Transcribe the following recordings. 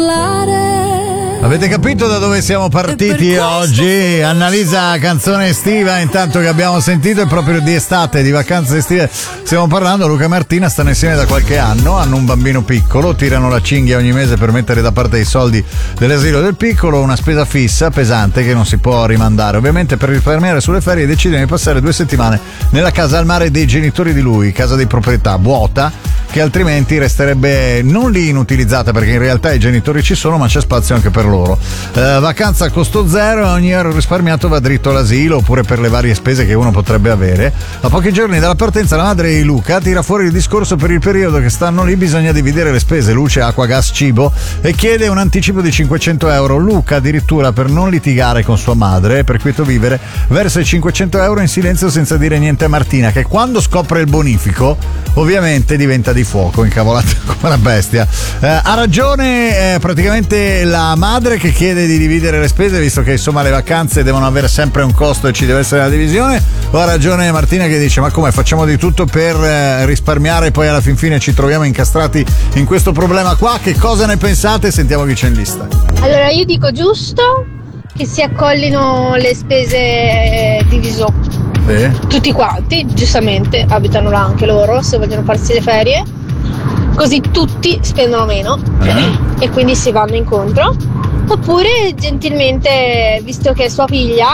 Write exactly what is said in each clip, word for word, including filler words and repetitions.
Avete capito da dove siamo partiti oggi? Annalisa, canzone estiva, intanto che abbiamo sentito è proprio di estate, di vacanze estive stiamo parlando. Luca e Martina stanno insieme da qualche anno, hanno un bambino piccolo, tirano la cinghia ogni mese per mettere da parte i soldi dell'asilo del piccolo, una spesa fissa, pesante, che non si può rimandare. Ovviamente per risparmiare sulle ferie decidono di passare due settimane nella casa al mare dei genitori di lui, casa di proprietà vuota, che altrimenti resterebbe non lì inutilizzata, perché in realtà i genitori ci sono ma c'è spazio anche per loro. Eh, vacanza a costo zero, ogni euro risparmiato va dritto all'asilo oppure per le varie spese che uno potrebbe avere. A pochi giorni dalla partenza la madre di Luca tira fuori il discorso: per il periodo che stanno lì bisogna dividere le spese, luce, acqua, gas, cibo, e chiede un anticipo di cinquecento euro. Luca addirittura, per non litigare con sua madre per quieto vivere, versa i cinquecento euro in silenzio senza dire niente a Martina, che quando scopre il bonifico ovviamente diventa di fuoco, incavolata come una bestia. Eh, ha ragione eh, praticamente la madre che chiede di dividere le spese, visto che insomma le vacanze devono avere sempre un costo e ci deve essere una divisione, o ha ragione Martina che dice: ma come, facciamo di tutto per eh, risparmiare e poi alla fin fine ci troviamo incastrati in questo problema qua? Che cosa ne pensate? Sentiamo chi c'è in lista. Allora, io dico giusto che si accollino le spese diviso. Sì. Tutti quanti, giustamente, abitano là anche loro, se vogliono farsi le ferie, così tutti spendono meno uh-huh. e quindi si vanno incontro. Oppure gentilmente, visto che è sua figlia,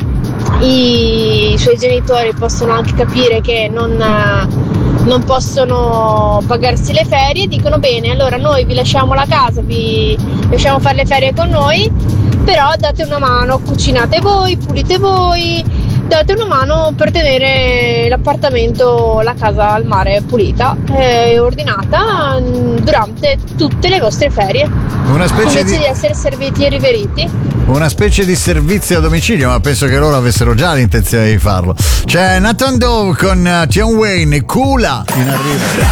i suoi genitori possono anche capire che non, non possono pagarsi le ferie, dicono: bene, allora noi vi lasciamo la casa, vi lasciamo fare le ferie con noi, però date una mano, cucinate voi, pulite voi, date una mano per tenere l'appartamento, la casa al mare pulita e ordinata durante tutte le vostre ferie, una specie invece di... di essere serviti e riveriti. Una specie di servizio a domicilio, ma penso che loro avessero già l'intenzione di farlo. C'è Nathan Dove con Tion Wayne, Cula in arrivo.